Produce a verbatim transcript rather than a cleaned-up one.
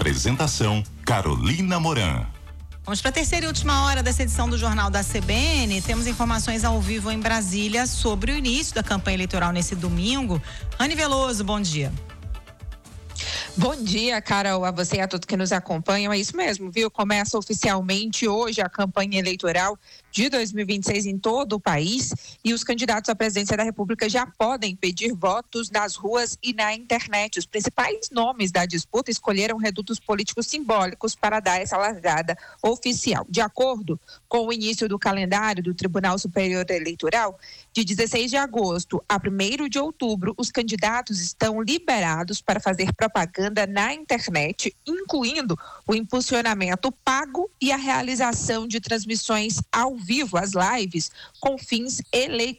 Apresentação: Carolina Moran. Vamos para a terceira e última hora dessa edição do Jornal da C B N. Temos informações ao vivo em Brasília sobre o início da campanha eleitoral nesse domingo. Rani Veloso, bom dia. Bom dia, Carol, a você e a todos que nos acompanham. É isso mesmo, viu? Começa oficialmente hoje a campanha eleitoral de dois mil e vinte e seis em todo o país e os candidatos à presidência da República já podem pedir votos nas ruas e na internet. Os principais nomes da disputa escolheram redutos políticos simbólicos para dar essa largada oficial. De acordo com o início do calendário do Tribunal Superior Eleitoral, de dezesseis de agosto a primeiro de outubro, os candidatos estão liberados para fazer propaganda na internet, incluindo o impulsionamento pago e a realização de transmissões ao vivo, as lives, com fins eleitorais.